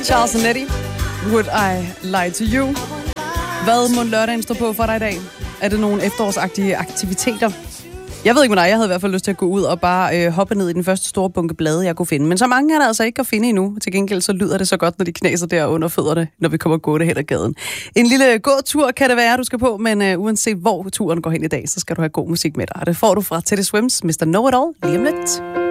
Charles and Eddie, Would I Lie to You? Hvad må lørdagen stå på for dig i dag? Er det nogle efterårsagtige aktiviteter? Jeg ved ikke med dig, jeg havde i hvert fald lyst til at gå ud og bare hoppe ned i den første store bunke blade, jeg kunne finde. Men så mange er der altså ikke at finde endnu. Til gengæld så lyder det så godt, når de knaser der under fødderne, når vi kommer gående hen ad gaden. En lille gåtur kan det være, du skal på, men uanset hvor turen går hen i dag, så skal du have god musik med dig. Og det får du fra Teddy Swims, Mr. Know It All, lige om lidt.